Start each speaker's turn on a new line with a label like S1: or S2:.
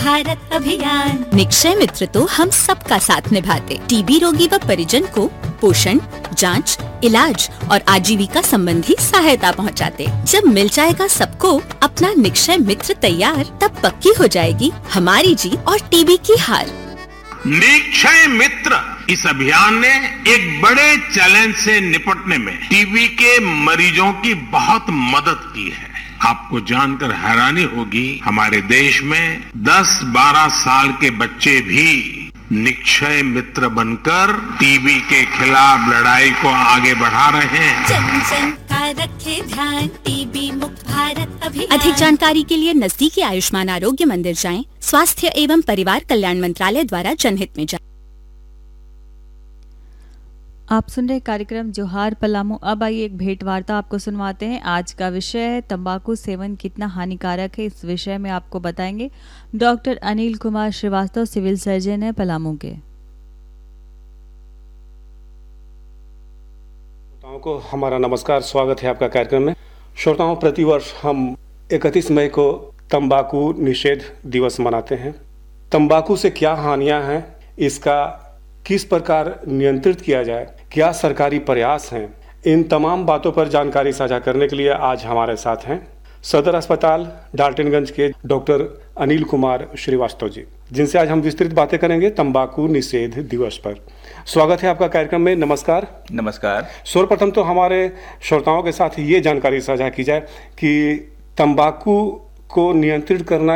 S1: भारत अभियान। निक्षय मित्र तो हम सबका साथ निभाते, टीबी रोगी व परिजन को पोषण, जांच, इलाज और आजीविका संबंधी सहायता पहुंचाते। जब मिल जाएगा सबको अपना निक्षय मित्र तैयार, तब पक्की हो जाएगी हमारी जीत और टीबी की हार।
S2: निक्षय मित्र इस अभियान ने एक बड़े चैलेंज से निपटने में टीबी के मरीजों की बहुत मदद की है। आपको जानकर हैरानी होगी, हमारे देश में 10-12 साल के बच्चे भी निक्षय मित्र बनकर टीबी के खिलाफ लड़ाई को आगे बढ़ा रहे हैं।
S1: जन जन का रखे ध्यान, टीबी मुक्त भारत अभियान। अधिक जानकारी के लिए नजदीकी आयुष्मान आरोग्य मंदिर जाएं। स्वास्थ्य एवं परिवार कल्याण मंत्रालय द्वारा जनहित में जारी।
S3: आप सुन रहे कार्यक्रम जोहार पलामू। अब आइए एक भेंट वार्ता आपको सुनवाते हैं। आज का विषय है तंबाकू सेवन कितना हानिकारक है। इस विषय में आपको बताएंगे doctor Anil Kumar Srivastava, civil surgeon है पलामू के।
S4: श्रोताओं को हमारा नमस्कार, स्वागत है आपका कार्यक्रम में। श्रोताओं, प्रतिवर्ष हम 31 मई को तंबाकू निषेध दिवस मनाते हैं। तंबाकू से क्या हानियां हैं, इसका किस प्रकार नियंत्रित किया जाए, क्या सरकारी प्रयास हैं, इन तमाम बातों पर जानकारी साझा करने के लिए आज हमारे साथ हैं सदर अस्पताल डाल्टनगंज के डॉक्टर अनिल कुमार श्रीवास्तव जी, जिनसे आज हम विस्तृत बातें करेंगे तंबाकू निषेध दिवस पर। स्वागत है आपका कार्यक्रम में। नमस्कार।
S5: नमस्कार।
S4: सर्वप्रथम तो हमारे श्रोताओं के साथ ये जानकारी साझा की जाए कि तंबाकू को नियंत्रित करना